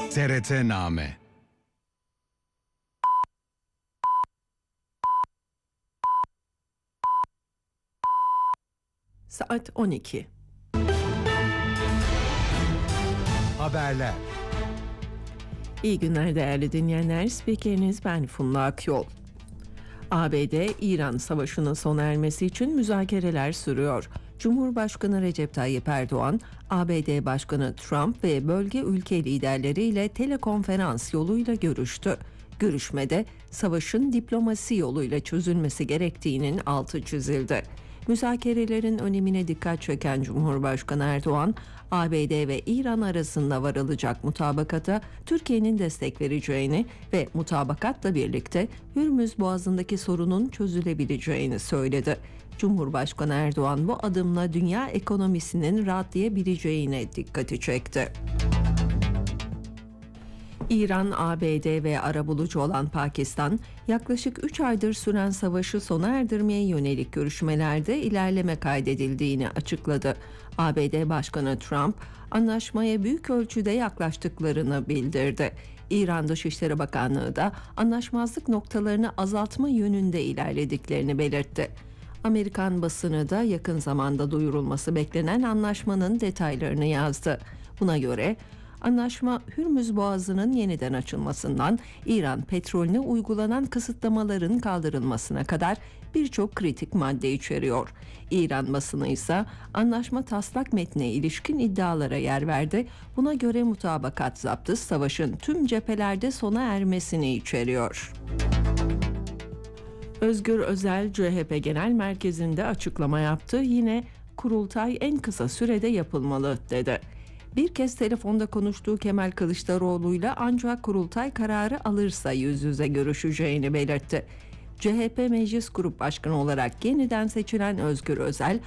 TRT-Name. Saat 12. Haberler. İyi günler değerli dinleyenler. Spikeriniz ben Funda Akyol. ABD-İran savaşının sona ermesi için müzakereler sürüyor. Cumhurbaşkanı Recep Tayyip Erdoğan, ABD Başkanı Trump ve bölge ülke liderleriyle telekonferans yoluyla görüştü. Görüşmede savaşın diplomasi yoluyla çözülmesi gerektiğinin altı çizildi. Müzakerelerin önemine dikkat çeken Cumhurbaşkanı Erdoğan, ABD ve İran arasında varılacak mutabakata Türkiye'nin destek vereceğini ve mutabakatla birlikte Hürmüz Boğazı'ndaki sorunun çözülebileceğini söyledi. Cumhurbaşkanı Erdoğan bu adımla dünya ekonomisinin rahatlayabileceğine dikkati çekti. İran, ABD ve arabulucu olan Pakistan, yaklaşık 3 aydır süren savaşı sona erdirmeye yönelik görüşmelerde ilerleme kaydedildiğini açıkladı. ABD Başkanı Trump, anlaşmaya büyük ölçüde yaklaştıklarını bildirdi. İran Dışişleri Bakanlığı da anlaşmazlık noktalarını azaltma yönünde ilerlediklerini belirtti. Amerikan basını da yakın zamanda duyurulması beklenen anlaşmanın detaylarını yazdı. Buna göre anlaşma Hürmüz Boğazı'nın yeniden açılmasından İran petrolüne uygulanan kısıtlamaların kaldırılmasına kadar birçok kritik madde içeriyor. İran basını ise anlaşma taslak metnine ilişkin iddialara yer verdi. Buna göre mutabakat zaptı savaşın tüm cephelerde sona ermesini içeriyor. Özgür Özel CHP Genel Merkezi'nde açıklama yaptı. Yine kurultay en kısa sürede yapılmalı dedi. Bir kez telefonda konuştuğu Kemal Kılıçdaroğlu'yla ancak kurultay kararı alırsa yüz yüze görüşeceğini belirtti. CHP Meclis Grup Başkanı olarak yeniden seçilen Özgür Özel,